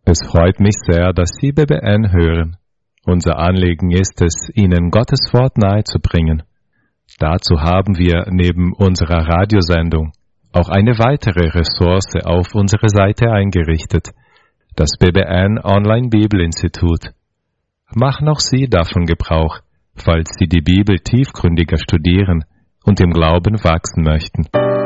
Es freut mich sehr, dass Sie BBN hören. Unser Anliegen ist es, Ihnen Gottes Wort nahezubringen. Dazu haben wir neben unserer Radiosendung auch eine weitere Ressource auf unsere Seite eingerichtet, das BBN Online Bibelinstitut. Machen auch Sie davon Gebrauch, falls Sie die Bibel tiefgründiger studieren und im Glauben wachsen möchten.